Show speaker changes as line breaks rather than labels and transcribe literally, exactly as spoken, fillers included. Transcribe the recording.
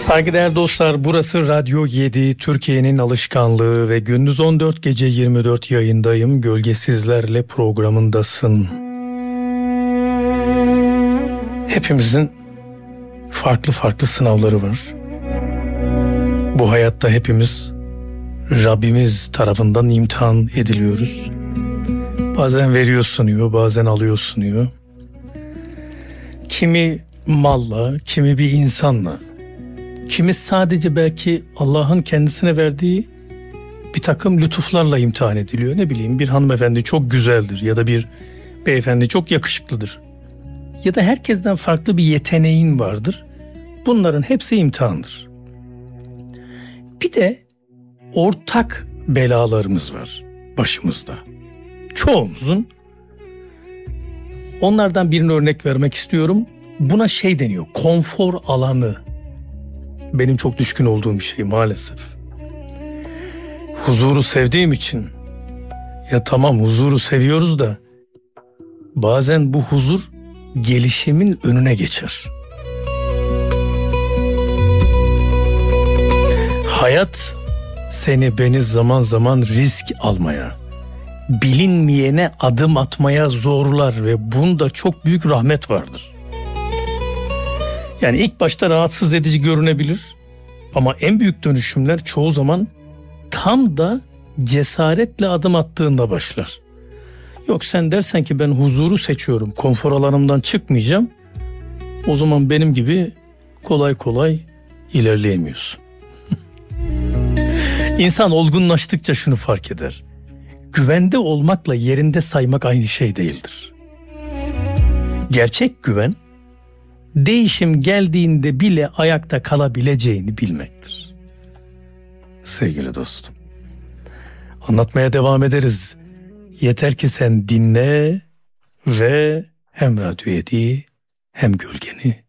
Saygıdeğer dostlar, burası Radyo yedi, Türkiye'nin alışkanlığı ve gündüz on dört gece yirmi dört yayındayım. Gölgesizlerle programındasın. Hepimizin farklı farklı sınavları var. Bu hayatta hepimiz Rabbimiz tarafından imtihan ediliyoruz. Bazen veriyor sunuyor, bazen alıyor sunuyor. Kimi malla, kimi bir insanla, kimi sadece belki Allah'ın kendisine verdiği bir takım lütuflarla imtihan ediliyor. Ne bileyim, bir hanımefendi çok güzeldir ya da bir beyefendi çok yakışıklıdır. Ya da herkesten farklı bir yeteneğin vardır. Bunların hepsi imtihandır. Bir de ortak belalarımız var başımızda. Çoğumuzun. Onlardan birini örnek vermek istiyorum. Buna şey deniyor, konfor alanı. Benim çok düşkün olduğum bir şey maalesef. Huzuru sevdiğim için, ya tamam huzuru seviyoruz da bazen bu huzur gelişimin önüne geçer. Hayat seni beni zaman zaman risk almaya, bilinmeyene adım atmaya zorlar ve bunda çok büyük rahmet vardır. Yani ilk başta rahatsız edici görünebilir ama en büyük dönüşümler çoğu zaman tam da cesaretle adım attığında başlar. Yok, sen dersen ki ben huzuru seçiyorum, konfor alanımdan çıkmayacağım, o zaman benim gibi kolay kolay ilerleyemiyorsun. İnsan olgunlaştıkça şunu fark eder: güvende olmakla yerinde saymak aynı şey değildir. Gerçek güven, değişim geldiğinde bile ayakta kalabileceğini bilmektir. Sevgili dostum, anlatmaya devam ederiz. Yeter ki sen dinle ve hem Radyo yediyi hem gölgeni